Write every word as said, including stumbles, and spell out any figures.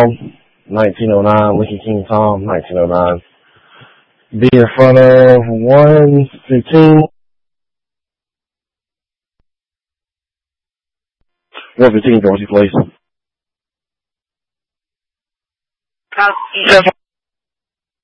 Tom, nineteen oh nine. Licky King Tom, nineteen oh nine. Be in front of one fifteen. one fifteen, Dorsey Place.